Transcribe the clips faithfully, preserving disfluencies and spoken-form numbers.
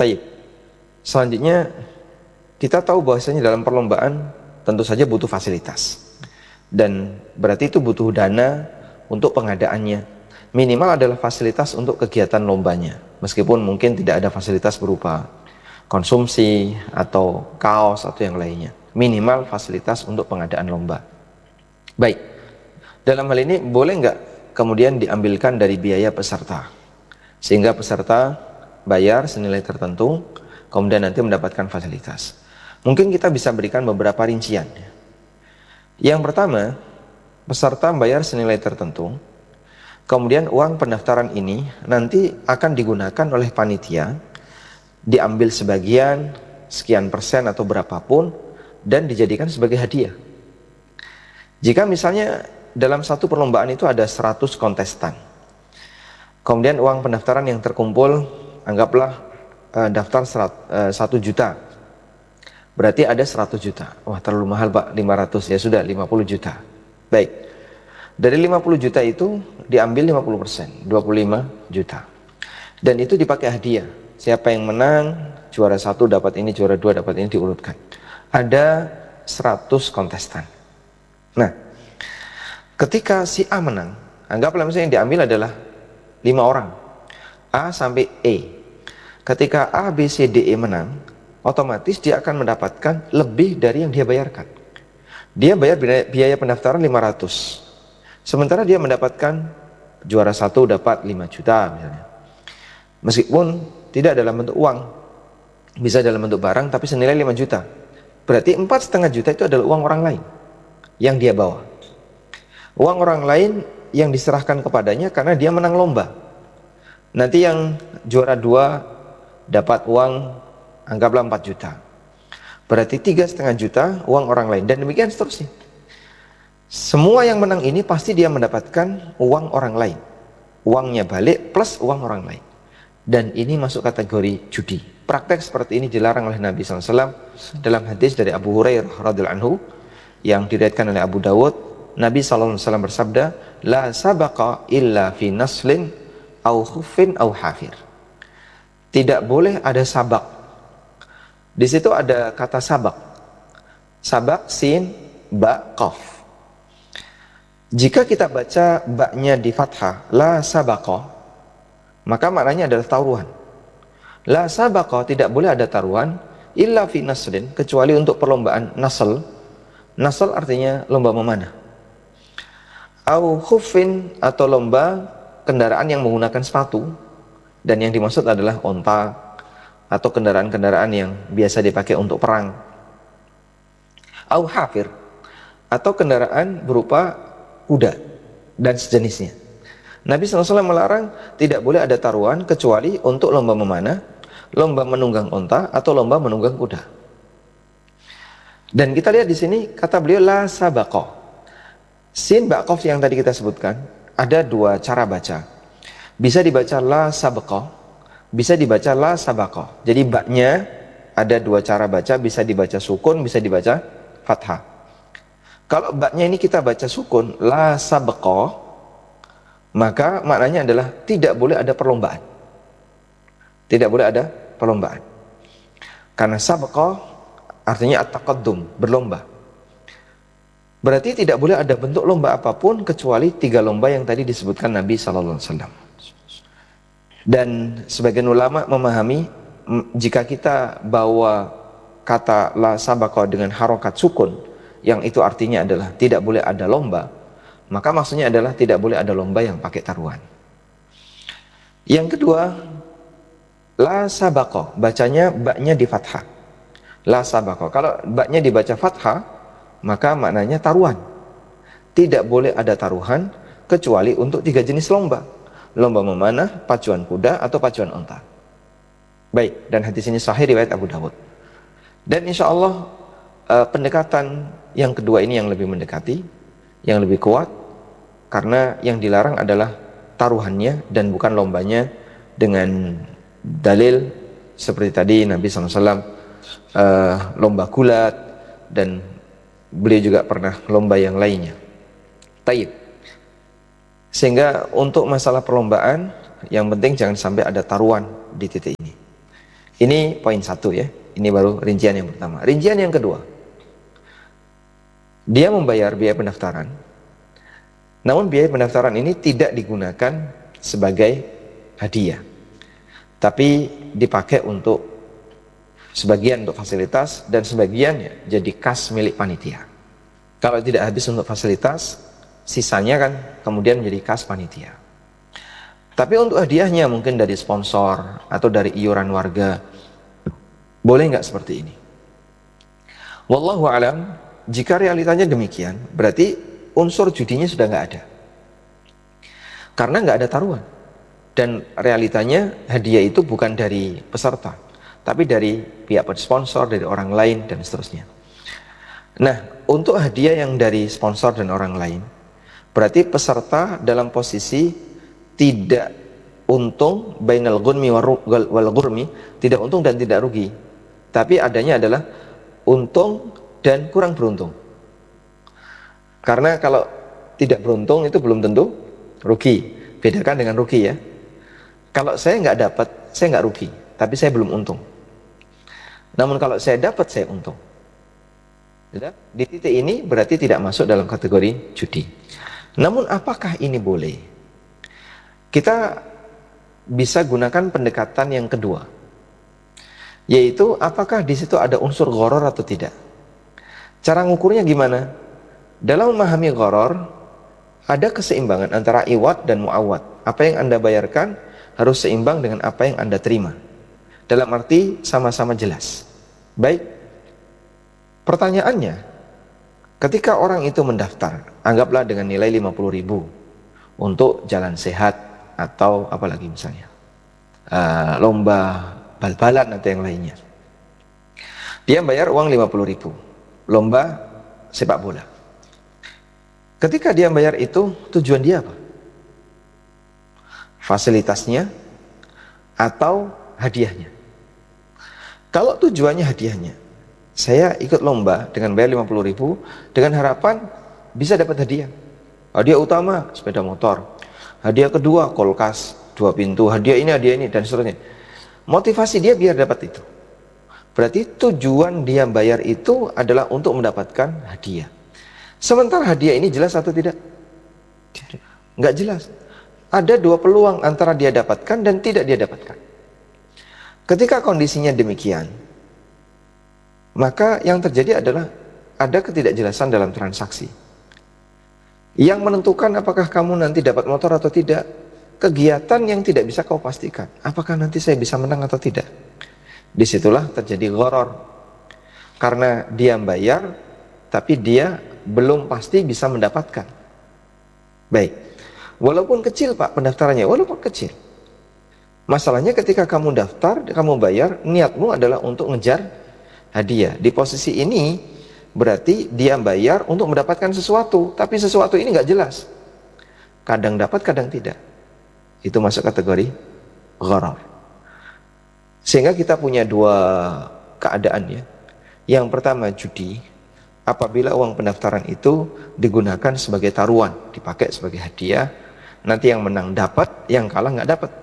Taib. Selanjutnya kita tahu bahwasanya dalam perlombaan tentu saja butuh fasilitas. Dan berarti itu butuh dana untuk pengadaannya. Minimal adalah fasilitas untuk kegiatan lombanya. Meskipun mungkin tidak ada fasilitas berupa konsumsi atau kaos atau yang lainnya. Minimal fasilitas untuk pengadaan lomba. Baik. Dalam hal ini boleh nggak kemudian diambilkan dari biaya peserta? Sehingga peserta bayar senilai tertentu, kemudian nanti mendapatkan fasilitas. Mungkin kita bisa berikan beberapa rincian. Yang pertama, peserta bayar senilai tertentu, kemudian uang pendaftaran ini nanti akan digunakan oleh panitia, diambil sebagian, sekian persen atau berapapun, dan dijadikan sebagai hadiah. Jika misalnya dalam satu perlombaan itu ada seratus kontestan, kemudian uang pendaftaran yang terkumpul, anggaplah uh, daftar satu juta, berarti ada seratus juta. Wah, terlalu mahal Pak, lima ratus, ya sudah lima puluh juta. Baik, dari lima puluh juta itu diambil lima puluh persen, dua puluh lima juta. Dan itu dipakai hadiah. Siapa yang menang, juara satu dapat ini, juara dua dapat ini, diurutkan. Ada seratus kontestan. Nah, ketika si A menang, anggaplah misalnya yang diambil adalah lima orang, A sampai E. Ketika A, B, C, D, E menang, otomatis dia akan mendapatkan lebih dari yang dia bayarkan. Dia bayar biaya pendaftaran lima ratus, sementara dia mendapatkan juara satu dapat lima juta misalnya. Meskipun tidak dalam bentuk uang, bisa dalam bentuk barang, tapi senilai lima juta. Berarti empat setengah juta itu adalah uang orang lain yang dia bawa. Uang orang lain yang diserahkan kepadanya karena dia menang lomba. Nanti yang juara dua dapat uang anggaplah empat juta. Berarti tiga setengah juta uang orang lain, dan demikian seterusnya. Semua yang menang ini pasti dia mendapatkan uang orang lain. Uangnya balik plus uang orang lain. Dan ini masuk kategori judi. Praktek seperti ini dilarang oleh Nabi shallallahu alaihi wasallam dalam hadis dari Abu Hurairah radhiyallahu anhu yang diriwayatkan oleh Abu Dawud. Nabi shallallahu alaihi wasallam bersabda, la sabaqa illa fi naslin au khuffin au hafir. Tidak boleh ada sabak. Di situ ada kata sabak. Sabak sin ba qaf. Jika kita baca baknya di fathah, la sabaqa, maka maknanya adalah taruhan. La sabaqa, tidak boleh ada taruhan illa fi naslin, kecuali untuk perlombaan nasl. Nasl artinya lomba memanah. Au khuffin, atau lomba kendaraan yang menggunakan sepatu, dan yang dimaksud adalah onta atau kendaraan-kendaraan yang biasa dipakai untuk perang. Au hafir, atau kendaraan berupa kuda dan sejenisnya. Nabi shallallahu alaihi wasallam melarang tidak boleh ada taruhan kecuali untuk lomba memanah, lomba menunggang onta, atau lomba menunggang kuda. Dan kita lihat di sini kata beliau la sabaqa. Sin baqaf yang tadi kita sebutkan ada dua cara baca. Bisa dibaca la sabaqa, bisa dibaca la sabaqa. Jadi baknya ada dua cara baca, bisa dibaca sukun, bisa dibaca fathah. Kalau baknya ini kita baca sukun, la sabaqa, maka maknanya adalah tidak boleh ada perlombaan. Tidak boleh ada perlombaan. Karena sabaqa artinya at-taqaddum, berlomba. Berarti tidak boleh ada bentuk lomba apapun kecuali tiga lomba yang tadi disebutkan Nabi shallallahu alaihi wasallam. Dan sebagian ulama memahami jika kita bawa kata la sabaqa dengan harokat sukun, yang itu artinya adalah tidak boleh ada lomba, maka maksudnya adalah tidak boleh ada lomba yang pakai taruhan. Yang kedua, la sabaqa, bacanya baknya di fathah. La sabaqa, kalau baknya dibaca fathah, maka maknanya taruhan. Tidak boleh ada taruhan kecuali untuk tiga jenis lomba. Lomba memanah, pacuan kuda, atau pacuan onta. Baik, dan hadis ini sahih riwayat Abu Dawud. Dan insya Allah eh, pendekatan yang kedua ini yang lebih mendekati, yang lebih kuat, karena yang dilarang adalah taruhannya dan bukan lombanya, dengan dalil seperti tadi Nabi shallallahu alaihi wasallam eh, lomba gulat, dan beliau juga pernah lomba yang lainnya. Taib. Sehingga untuk masalah perlombaan, yang penting jangan sampai ada taruhan di titik ini. Ini poin satu ya. Ini baru rincian yang pertama. Rincian yang kedua, dia membayar biaya pendaftaran. Namun biaya pendaftaran ini tidak digunakan sebagai hadiah, tapi dipakai untuk sebagian untuk fasilitas dan sebagiannya jadi kas milik panitia. Kalau tidak habis untuk fasilitas, sisanya kan kemudian menjadi kas panitia. Tapi untuk hadiahnya mungkin dari sponsor atau dari iuran warga, boleh nggak seperti ini? Wallahu alam. Jika realitanya demikian, berarti unsur judinya sudah nggak ada, karena nggak ada taruhan. Dan realitanya hadiah itu bukan dari peserta, tapi dari pihak sponsor, dari orang lain, dan seterusnya. Nah, untuk hadiah yang dari sponsor dan orang lain, berarti peserta dalam posisi tidak untung, bainal ghunmi wal ghurmi, tidak untung dan tidak rugi. Tapi adanya adalah untung dan kurang beruntung. Karena kalau tidak beruntung itu belum tentu rugi. Bedakan dengan rugi ya. Kalau saya nggak dapat, saya nggak rugi, tapi saya belum untung. Namun kalau saya dapat, saya untung. Di titik ini berarti tidak masuk dalam kategori judi. Namun apakah ini boleh? Kita bisa gunakan pendekatan yang kedua, yaitu apakah di situ ada unsur gharar atau tidak. Cara ngukurnya gimana? Dalam memahami gharar, ada keseimbangan antara iwad dan muawad. Apa yang Anda bayarkan harus seimbang dengan apa yang Anda terima. Dalam arti sama-sama jelas. Baik, pertanyaannya, ketika orang itu mendaftar, anggaplah dengan nilai lima puluh ribu untuk jalan sehat atau apalagi misalnya uh, lomba bal-balan atau yang lainnya, dia bayar uang lima puluh ribu, lomba sepak bola. Ketika dia bayar itu, tujuan dia apa? Fasilitasnya atau hadiahnya? Kalau tujuannya hadiahnya, saya ikut lomba dengan bayar lima puluh ribu dengan harapan bisa dapat hadiah. Hadiah utama sepeda motor, hadiah kedua kulkas dua pintu, hadiah ini, hadiah ini, dan seterusnya. Motivasi dia biar dapat itu. Berarti tujuan dia bayar itu adalah untuk mendapatkan hadiah. Sementara hadiah ini jelas atau tidak? Nggak jelas. Ada dua peluang antara dia dapatkan dan tidak dia dapatkan. Ketika kondisinya demikian, maka yang terjadi adalah ada ketidakjelasan dalam transaksi. Yang menentukan apakah kamu nanti dapat motor atau tidak, kegiatan yang tidak bisa kau pastikan. Apakah nanti saya bisa menang atau tidak? Disitulah terjadi gharar. Karena dia bayar, tapi dia belum pasti bisa mendapatkan. Baik, walaupun kecil Pak pendaftarannya, walaupun kecil. Masalahnya ketika kamu daftar, kamu bayar, niatmu adalah untuk ngejar hadiah. Di posisi ini berarti dia bayar untuk mendapatkan sesuatu, tapi sesuatu ini nggak jelas. Kadang dapat, kadang tidak. Itu masuk kategori gharar. Sehingga kita punya dua keadaan ya. Yang pertama judi, apabila uang pendaftaran itu digunakan sebagai taruhan, dipakai sebagai hadiah, nanti yang menang dapat, yang kalah nggak dapat.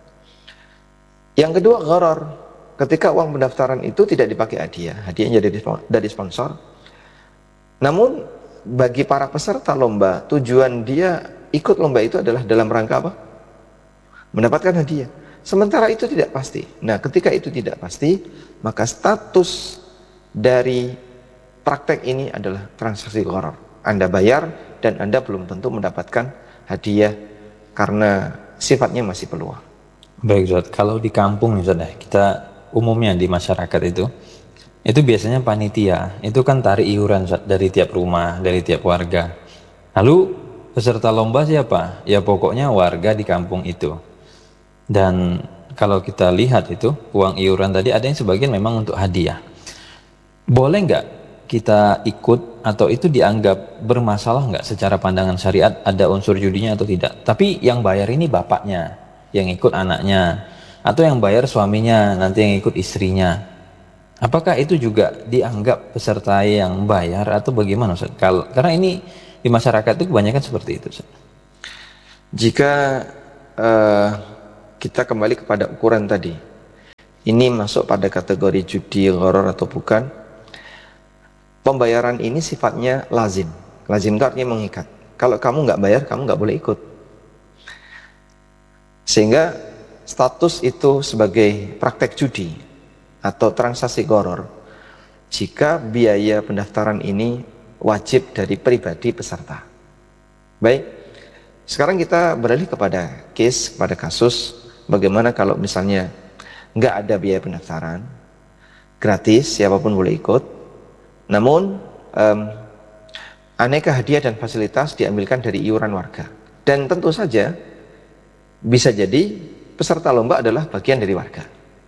Yang kedua gharar, ketika uang pendaftaran itu tidak dipakai hadiah, hadiahnya dari sponsor. Namun bagi para peserta lomba, tujuan dia ikut lomba itu adalah dalam rangka apa? Mendapatkan hadiah. Sementara itu tidak pasti. Nah, ketika itu tidak pasti, maka status dari praktek ini adalah transaksi gharar. Anda bayar dan Anda belum tentu mendapatkan hadiah karena sifatnya masih peluang. Baik Ustaz, kalau di kampung misalnya kita umumnya di masyarakat itu itu biasanya panitia itu kan tarik iuran Ustaz, dari tiap rumah, dari tiap warga. Lalu peserta lomba siapa? Ya pokoknya warga di kampung itu. Dan kalau kita lihat itu uang iuran tadi ada yang sebagian memang untuk hadiah. Boleh nggak kita ikut atau itu dianggap bermasalah nggak secara pandangan syariat, ada unsur judinya atau tidak? Tapi yang bayar ini bapaknya, yang ikut anaknya, atau yang bayar suaminya, nanti yang ikut istrinya. Apakah itu juga dianggap peserta yang bayar atau bagaimana Ustaz? Kalau karena ini di masyarakat itu kebanyakan seperti itu Ustaz. Jika uh, kita kembali kepada ukuran tadi, ini masuk pada kategori judi, gharar atau bukan. Pembayaran ini sifatnya lazim. Lazim itu artinya mengikat. Kalau kamu nggak bayar, kamu nggak boleh ikut. Sehingga status itu sebagai praktek judi atau transaksi gharar jika biaya pendaftaran ini wajib dari pribadi peserta. Baik, sekarang kita beralih kepada case, kepada kasus bagaimana kalau misalnya nggak ada biaya pendaftaran, gratis, siapapun boleh ikut, namun um, aneka hadiah dan fasilitas diambilkan dari iuran warga. Dan tentu saja bisa jadi peserta lomba adalah bagian dari warga.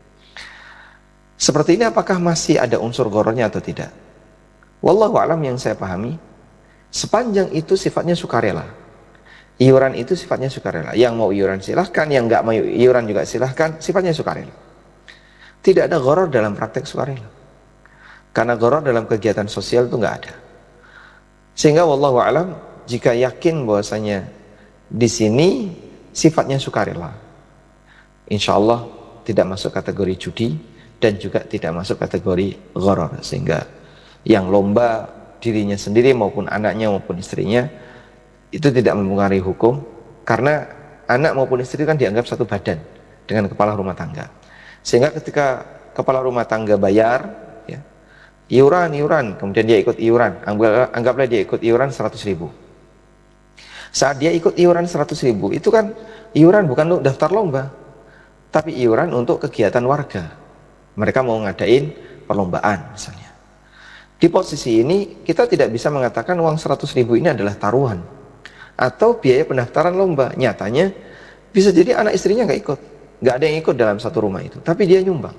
Seperti ini apakah masih ada unsur ghararnya atau tidak? Wallahu a'lam, yang saya pahami, sepanjang itu sifatnya sukarela. Iuran itu sifatnya sukarela. Yang mau iuran silahkan, yang nggak mau iuran juga silahkan, sifatnya sukarela. Tidak ada gharar dalam praktek sukarela. Karena gharar dalam kegiatan sosial itu nggak ada. Sehingga wallahu a'lam, jika yakin bahwasanya di sini sifatnya sukarela, insya Allah tidak masuk kategori judi dan juga tidak masuk kategori gharar. Sehingga yang lomba dirinya sendiri maupun anaknya maupun istrinya itu tidak mempengaruhi hukum, karena anak maupun istri kan dianggap satu badan dengan kepala rumah tangga. Sehingga ketika kepala rumah tangga bayar ya, iuran, iuran, kemudian dia ikut iuran, anggaplah dia ikut iuran seratus ribu. Saat dia ikut iuran seratus ribu, itu kan iuran bukan untuk daftar lomba, tapi iuran untuk kegiatan warga. Mereka mau ngadain perlombaan misalnya. Di posisi ini kita tidak bisa mengatakan uang seratus ribu ini adalah taruhan atau biaya pendaftaran lomba. Nyatanya bisa jadi anak istrinya nggak ikut, nggak ada yang ikut dalam satu rumah itu, tapi dia nyumbang.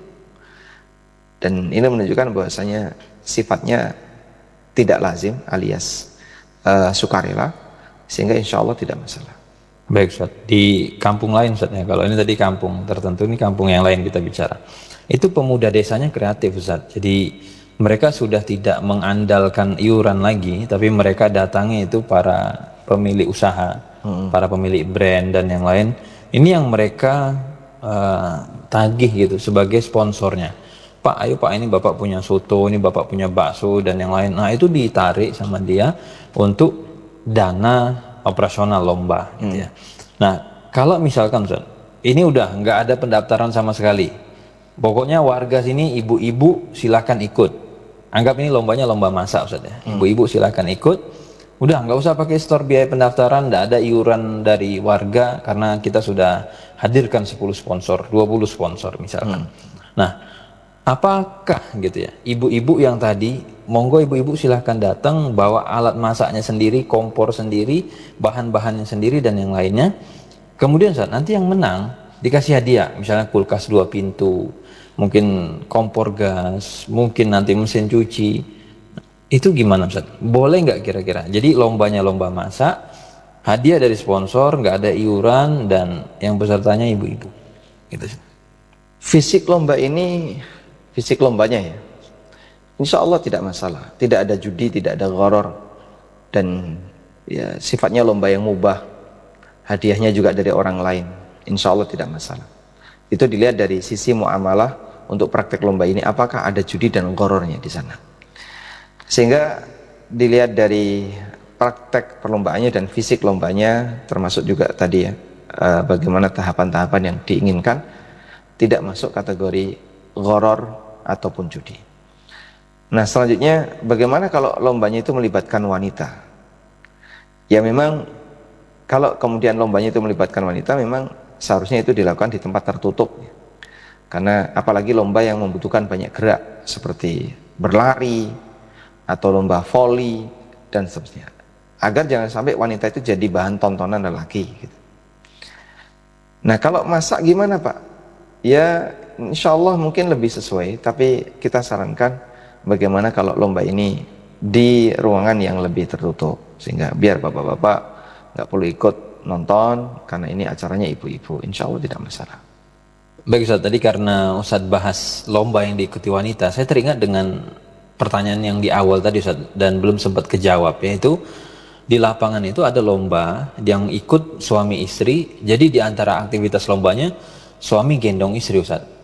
Dan ini menunjukkan bahwasanya sifatnya tidak lazim alias uh, sukarela, sehingga insya Allah tidak masalah. Baik Ustaz, di kampung lain Ustaz ya, kalau ini tadi kampung tertentu, ini kampung yang lain kita bicara. Itu pemuda desanya kreatif Ustaz. Jadi mereka sudah tidak mengandalkan iuran lagi, tapi mereka datangi itu para pemilik usaha, hmm. para pemilik brand dan yang lain. Ini yang mereka uh, tagih gitu sebagai sponsornya. Pak, ayo Pak, ini Bapak punya soto, ini Bapak punya bakso dan yang lain. Nah, itu ditarik sama dia untuk dana operasional lomba gitu ya. Nah, kalau misalkan Ustaz, ini udah nggak ada pendaftaran sama sekali. Pokoknya warga sini ibu-ibu silahkan ikut. Anggap ini lombanya lomba masak Ustaz ya. Ibu-ibu silahkan ikut. Udah nggak usah pakai store biaya pendaftaran, nggak ada iuran dari warga karena kita sudah hadirkan sepuluh sponsor, dua puluh sponsor misalkan. Hmm. Nah, apakah gitu ya, ibu-ibu yang tadi, monggo ibu-ibu silahkan datang, bawa alat masaknya sendiri, kompor sendiri, bahan-bahannya sendiri dan yang lainnya. Kemudian saat nanti yang menang dikasih hadiah, misalnya kulkas dua pintu, mungkin kompor gas, mungkin nanti mesin cuci. Itu gimana Ustaz? Boleh nggak kira-kira? Jadi lombanya lomba masak, hadiah dari sponsor, nggak ada iuran, dan yang pesertanya ibu-ibu. Gitu. Fisik lomba ini, fisik lombanya ya, insya Allah tidak masalah. Tidak ada judi, tidak ada gharar, dan ya sifatnya lomba yang mubah. Hadiahnya juga dari orang lain, insya Allah tidak masalah. Itu dilihat dari sisi muamalah untuk praktek lomba ini, apakah ada judi dan ghararnya di sana. Sehingga dilihat dari praktek perlombaannya dan fisik lombanya, termasuk juga tadi ya, bagaimana tahapan-tahapan yang diinginkan, tidak masuk kategori gharar ataupun judi. Nah selanjutnya, bagaimana kalau lombanya itu melibatkan wanita? Ya memang kalau kemudian lombanya itu melibatkan wanita, memang seharusnya itu dilakukan di tempat tertutup. Karena apalagi lomba yang membutuhkan banyak gerak seperti berlari atau lomba voli dan seterusnya, agar jangan sampai wanita itu jadi bahan tontonan lelaki gitu. Nah kalau masak gimana Pak? Ya insya Allah mungkin lebih sesuai, tapi kita sarankan bagaimana kalau lomba ini di ruangan yang lebih tertutup, sehingga biar bapak-bapak nggak perlu ikut nonton, karena ini acaranya ibu-ibu, insya Allah tidak masalah. Baik Ustaz, tadi karena Ustaz bahas lomba yang diikuti wanita, saya teringat dengan pertanyaan yang di awal tadi Ustaz, dan belum sempat kejawab, yaitu di lapangan itu ada lomba yang ikut suami istri. Jadi di antara aktivitas lombanya suami gendong istri Ustaz.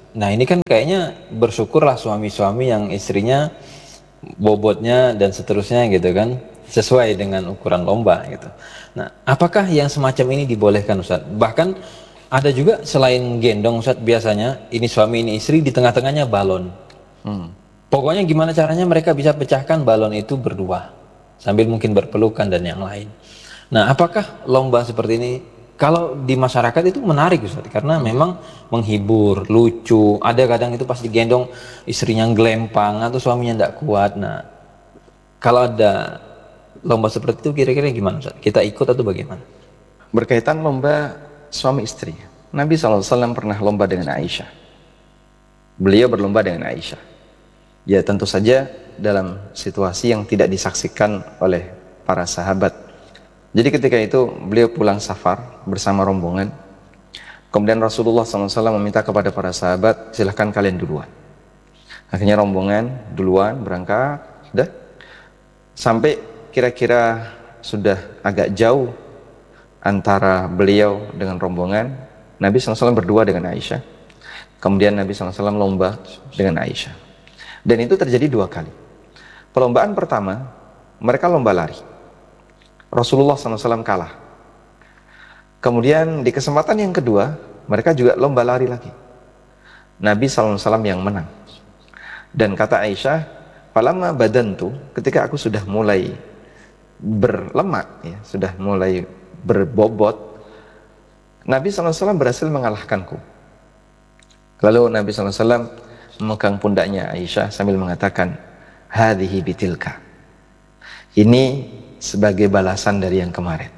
Nah ini kan kayaknya bersyukurlah suami-suami yang istrinya bobotnya dan seterusnya gitu kan sesuai dengan ukuran lomba gitu. Nah apakah yang semacam ini dibolehkan Ustaz? Bahkan ada juga selain gendong Ustaz, biasanya ini suami ini istri, di tengah-tengahnya balon. Hmm. Pokoknya gimana caranya mereka bisa pecahkan balon itu berdua sambil mungkin berpelukan dan yang lain. Nah apakah lomba seperti ini kalau di masyarakat itu menarik Ustaz, karena memang menghibur, lucu. Ada kadang itu pas digendong istrinya gelempang atau suaminya tidak kuat. Nah, kalau ada lomba seperti itu kira-kira gimana Ustaz? Kita ikut atau bagaimana? Berkaitan lomba suami istri, Nabi shallallahu alaihi wasallam pernah lomba dengan Aisyah. Beliau berlomba dengan Aisyah. Ya tentu saja dalam situasi yang tidak disaksikan oleh para sahabat. Jadi ketika itu beliau pulang safar bersama rombongan. Kemudian Rasulullah shallallahu alaihi wasallam meminta kepada para sahabat, silahkan kalian duluan. Akhirnya rombongan duluan berangkat, sudah sampai kira-kira sudah agak jauh antara beliau dengan rombongan. Nabi shallallahu alaihi wasallam berdua dengan Aisyah. Kemudian Nabi shallallahu alaihi wasallam lomba dengan Aisyah. Dan itu terjadi dua kali. Perlombaan pertama, mereka lomba lari. Rasulullah shallallahu alaihi wasallam kalah. Kemudian di kesempatan yang kedua, mereka juga lomba lari lagi. Nabi shallallahu alaihi wasallam yang menang. Dan kata Aisyah, falamma badantu, ketika aku sudah mulai berlemak, ya, sudah mulai berbobot, Nabi shallallahu alaihi wasallam berhasil mengalahkanku. Lalu Nabi shallallahu alaihi wasallam memegang pundaknya Aisyah sambil mengatakan, hadhihi bitilka. Ini sebagai balasan dari yang kemarin.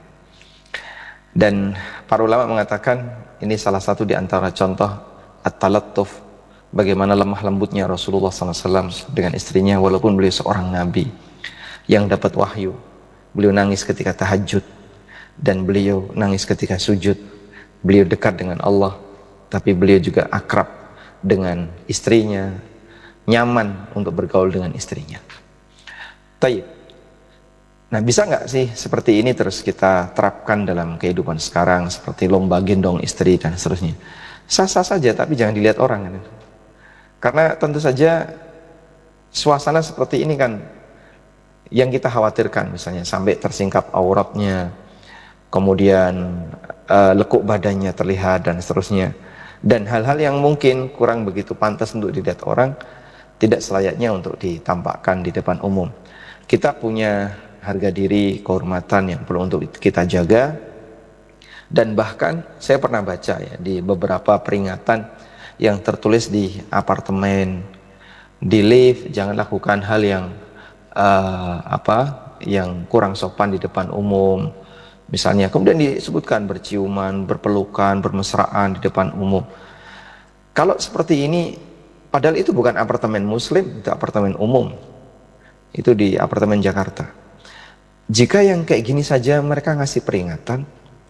Dan para ulama mengatakan ini salah satu di antara contoh at-talattuf, bagaimana lemah lembutnya Rasulullah shallallahu alaihi wasallam dengan istrinya, walaupun beliau seorang nabi yang dapat wahyu. Beliau nangis ketika tahajud dan beliau nangis ketika sujud. Beliau dekat dengan Allah, tapi beliau juga akrab dengan istrinya, nyaman untuk bergaul dengan istrinya. Taib. Nah bisa nggak sih seperti ini terus kita terapkan dalam kehidupan sekarang, seperti lomba gendong istri dan seterusnya? Sah-sah saja, tapi jangan dilihat orang kan? Karena tentu saja suasana seperti ini kan yang kita khawatirkan, misalnya sampai tersingkap auratnya, kemudian uh, lekuk badannya terlihat dan seterusnya, dan hal-hal yang mungkin kurang begitu pantas untuk dilihat orang, tidak selayaknya untuk ditampakkan di depan umum. Kita punya harga diri, kehormatan yang perlu untuk kita jaga. Dan bahkan saya pernah baca ya di beberapa peringatan yang tertulis di apartemen, di lift, jangan lakukan hal yang uh, apa yang kurang sopan di depan umum misalnya. Kemudian disebutkan berciuman, berpelukan, bermesraan di depan umum. Kalau seperti ini, padahal itu bukan apartemen muslim, itu apartemen umum, itu di apartemen Jakarta. Jika yang kayak gini saja mereka ngasih peringatan,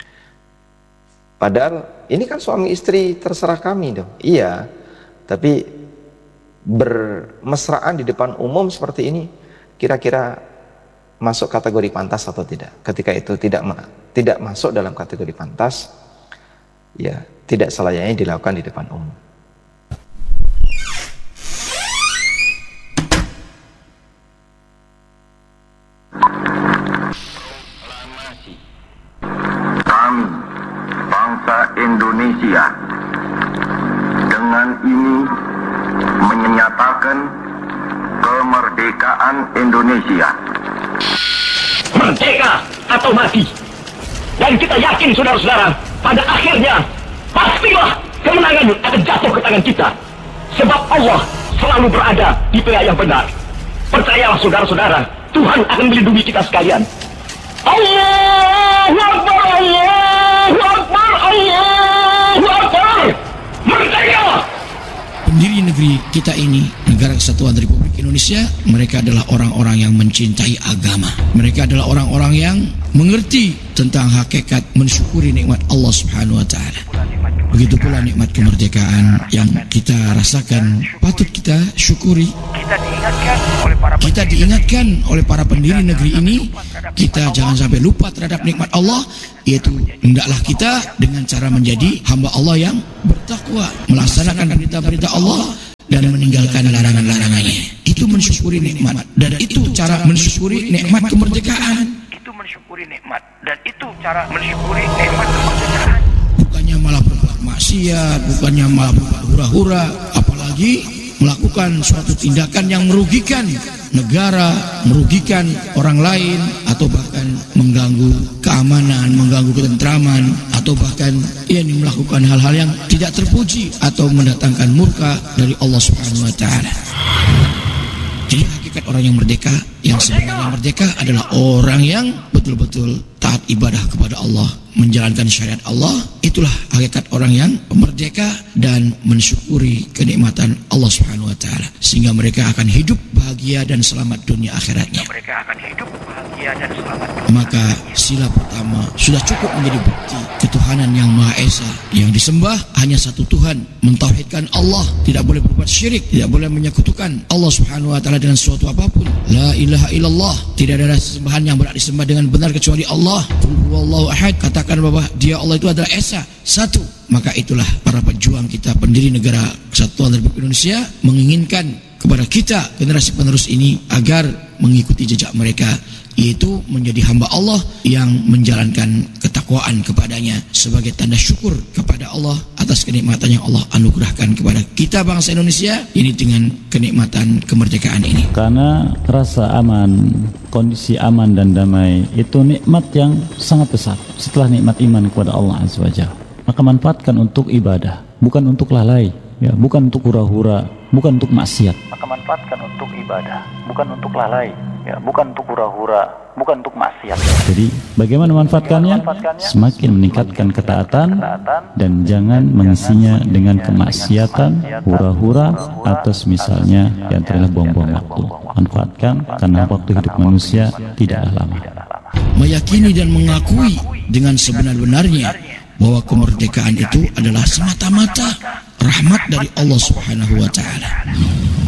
padahal ini kan suami istri terserah kami dong. Iya, tapi bermesraan di depan umum seperti ini kira-kira masuk kategori pantas atau tidak? Ketika itu tidak tidak masuk dalam kategori pantas, ya tidak selayaknya dilakukan di depan umum. Indonesia dengan ini menyatakan kemerdekaan Indonesia. Merdeka atau mati. Dan kita yakin saudara-saudara, pada akhirnya pastilah kemenangan akan jatuh ke tangan kita. Sebab Allah selalu berada di pihak yang benar. Percayalah saudara-saudara, Tuhan akan melindungi kita sekalian. Allahu Akbar, Allahu Akbar, Allahu Akbar. Merdeka! Pendiri negeri kita ini, Negara Kesatuan Republik Indonesia, mereka adalah orang-orang yang mencintai agama. Mereka adalah orang-orang yang mengerti tentang hakikat mensyukuri nikmat Allah Subhanahu wa taala. Begitu pula nikmat kemerdekaan yang kita rasakan, patut kita syukuri. Kita diingatkan oleh para Kita diingatkan oleh para pendiri negeri ini, kita jangan sampai lupa terhadap nikmat Allah, yaitu hendaklah kita dengan cara menjadi hamba Allah yang bertakwa, melaksanakan perintah-perintah Allah dan meninggalkan larangan-larangannya. Itu mensyukuri nikmat, dan itu cara mensyukuri nikmat kemerdekaan. Itu mensyukuri nikmat, dan itu cara mensyukuri nikmat kemerdekaan. Bukannya malah berbuat maksiat, bukannya malah berbuat hura-hura, apalagi melakukan suatu tindakan yang merugikan negara, merugikan orang lain, atau bahkan mengganggu keamanan, mengganggu ketentraman, atau bahkan yakni melakukan hal-hal yang tidak terpuji atau mendatangkan murka dari Allah Subhanahu wa taala. Jadi hakikat orang yang merdeka, yang sebenarnya merdeka adalah orang yang betul-betul taat ibadah kepada Allah, menjalankan syariat Allah. Itulah hakikat orang yang merdeka dan mensyukuri kenikmatan Allah Subhanahu wa taala, sehingga mereka akan hidup bahagia dan selamat dunia akhiratnya. Mereka akan hidup bahagia dan selamat. Maka sila pertama sudah cukup menjadi bukti ketuhanan yang Maha Esa, yang disembah hanya satu Tuhan, mentauhidkan Allah, tidak boleh berbuat syirik, tidak boleh menyekutukan Allah Subhanahu wa taala dengan sesuatu apapun. La ilaha illallah, tidak ada sesembahan yang berhak disembah dengan benar kecuali Allah. Qul huwallahu ahad, katakan bahwa Dia Allah itu adalah Esa, satu. Maka itulah para pejuang kita, pendiri negara Kesatuan Republik Indonesia, menginginkan kepada kita generasi penerus ini agar mengikuti jejak mereka, yaitu menjadi hamba Allah yang menjalankan ketakwaan kepadanya sebagai tanda syukur kepada Allah atas kenikmatan yang Allah anugerahkan kepada kita bangsa Indonesia ini dengan kenikmatan kemerdekaan ini. Karena rasa aman, kondisi aman dan damai itu nikmat yang sangat besar setelah nikmat iman kepada Allah Azza wa Jalla. Maka manfaatkan untuk ibadah, bukan untuk lalai, ya, bukan untuk hura-hura, bukan untuk maksiat. Maka manfaatkan untuk ibadah, bukan untuk lalai, ya, bukan untuk hura-hura, bukan untuk maksiat. Jadi bagaimana manfaatkannya? Semakin meningkatkan ketaatan dan jangan mengisinya dengan kemaksiatan, hura-hura, atau misalnya yang adalah buang-buang waktu. Manfaatkan karena waktu hidup manusia tidaklah lama. Meyakini dan mengakui dengan sebenar-benarnya bahwa kemerdekaan itu adalah semata-mata rahmat dari Allah Subhanahu wa taala.